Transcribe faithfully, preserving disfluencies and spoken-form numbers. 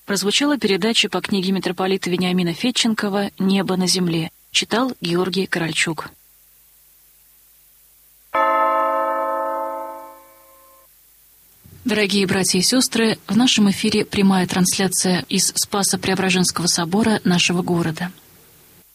Прозвучала передача по книге митрополита Вениамина Федченкова «Небо на земле». Читал Георгий Корольчук. Дорогие братья и сестры, в нашем эфире прямая трансляция из Спасо-Преображенского собора нашего города.